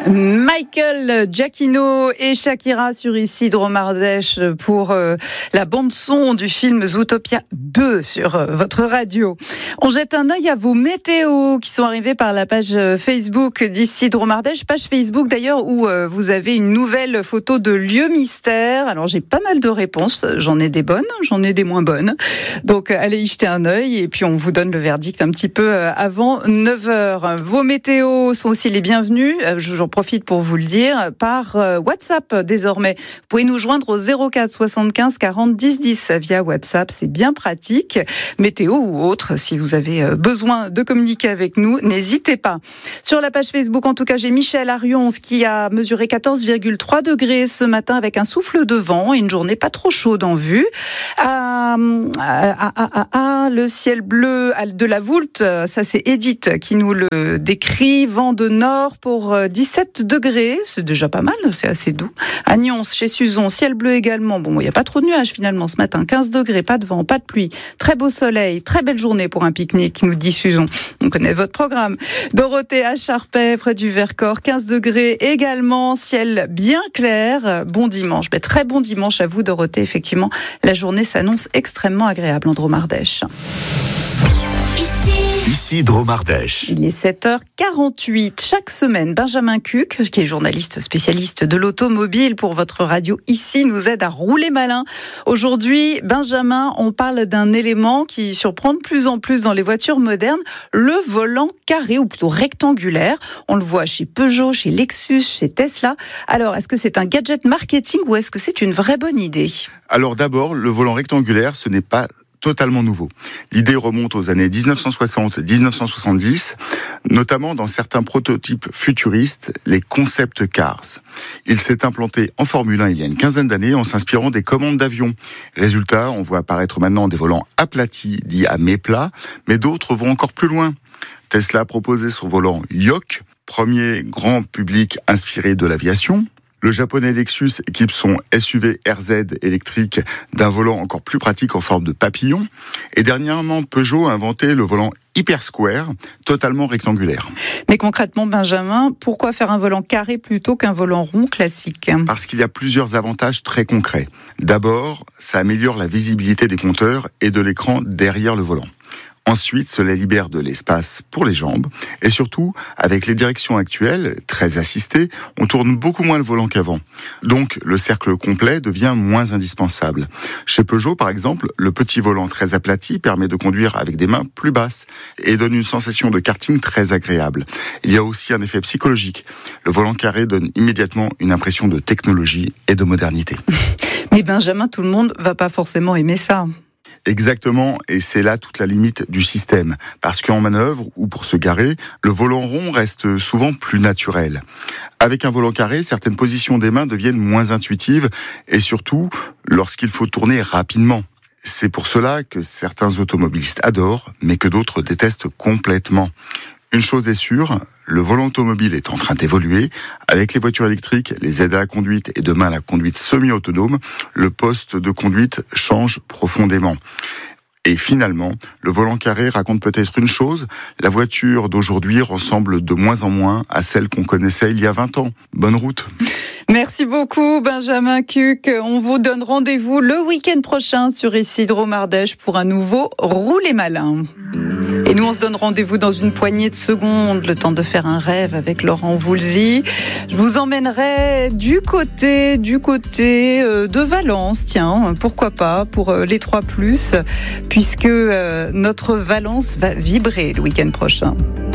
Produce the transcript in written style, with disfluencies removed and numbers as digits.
Michael Giacchino et Shakira sur Isidro Ardèche pour la bande-son du film Zootopia 2 sur votre radio. On jette un œil à vos météos qui sont arrivés par la page Facebook d'Isidro Ardèche, page Facebook d'ailleurs où vous avez une nouvelle photo de lieu mystère. Alors j'ai pas mal de réponses, j'en ai des bonnes, j'en ai des moins bonnes. Donc allez y jeter un œil et puis on vous donne le verdict un petit peu avant 9h. Vos météos sont aussi les bienvenus. J'en profite pour vous le dire, par WhatsApp désormais. Vous pouvez nous joindre au 04 75 40 10 10 via WhatsApp, c'est bien pratique. Météo ou autre, si vous avez besoin de communiquer avec nous, n'hésitez pas. Sur la page Facebook, en tout cas, j'ai Michel à Rions qui a mesuré 14,3 degrés ce matin avec un souffle de vent et une journée pas trop chaude en vue. Le ciel bleu de la Voulte, ça c'est Edith qui nous le décrit. Vent de nord pour 17 degrés, c'est déjà pas mal, c'est assez doux. À Nyons, chez Suzon, ciel bleu également. Bon, il n'y a pas trop de nuages finalement ce matin. 15 degrés, pas de vent, pas de pluie. Très beau soleil, très belle journée pour un pique-nique, nous dit Suzon. On connaît votre programme. Dorothée à Charpey, près du Vercors, 15 degrés également. Ciel bien clair. Bon dimanche. Très bon dimanche à vous, Dorothée. Effectivement, la journée s'annonce extrêmement agréable en Dromardèche. Ici Dromardèche. Il est 7h48. Chaque semaine, Benjamin Cuc, qui est journaliste spécialiste de l'automobile pour votre radio ici, nous aide à rouler malin. Aujourd'hui, Benjamin, on parle d'un élément qui surprend de plus en plus dans les voitures modernes, le volant carré ou plutôt rectangulaire. On le voit chez Peugeot, chez Lexus, chez Tesla. Alors, est-ce que c'est un gadget marketing ou est-ce que c'est une vraie bonne idée ? Alors d'abord, le volant rectangulaire, ce n'est pas totalement nouveau. L'idée remonte aux années 1960-1970, notamment dans certains prototypes futuristes, les concept cars. Il s'est implanté en Formule 1 il y a une quinzaine d'années en s'inspirant des commandes d'avions. Résultat, on voit apparaître maintenant des volants aplatis, dits à méplat, mais d'autres vont encore plus loin. Tesla a proposé son volant Yoke, premier grand public inspiré de l'aviation. Le japonais Lexus équipe son SUV RZ électrique d'un volant encore plus pratique en forme de papillon. Et dernièrement, Peugeot a inventé le volant Hyper Square, totalement rectangulaire. Mais concrètement, Benjamin, pourquoi faire un volant carré plutôt qu'un volant rond classique ? Parce qu'il y a plusieurs avantages très concrets. D'abord, ça améliore la visibilité des compteurs et de l'écran derrière le volant. Ensuite, cela libère de l'espace pour les jambes. Et surtout, avec les directions actuelles, très assistées, on tourne beaucoup moins le volant qu'avant. Donc, le cercle complet devient moins indispensable. Chez Peugeot, par exemple, le petit volant très aplati permet de conduire avec des mains plus basses et donne une sensation de karting très agréable. Il y a aussi un effet psychologique. Le volant carré donne immédiatement une impression de technologie et de modernité. Mais Benjamin, tout le monde va pas forcément aimer ça. Exactement, et c'est là toute la limite du système. Parce qu'en manœuvre, ou pour se garer, le volant rond reste souvent plus naturel. Avec un volant carré, certaines positions des mains deviennent moins intuitives, et surtout, lorsqu'il faut tourner rapidement. C'est pour cela que certains automobilistes adorent, mais que d'autres détestent complètement. Une chose est sûre, le volant automobile est en train d'évoluer. Avec les voitures électriques, les aides à la conduite et demain la conduite semi-autonome, le poste de conduite change profondément. Et finalement, le volant carré raconte peut-être une chose, la voiture d'aujourd'hui ressemble de moins en moins à celle qu'on connaissait il y a 20 ans. Bonne route. Merci beaucoup Benjamin Cuc. On vous donne rendez-vous le week-end prochain sur Isidro Ardèche pour un nouveau Roulez Malin. Et nous, on se donne rendez-vous dans une poignée de secondes, le temps de faire un rêve avec Laurent Voulzy. Je vous emmènerai du côté de Valence, tiens, pourquoi pas, pour les 3+, puisque notre Valence va vibrer le week-end prochain.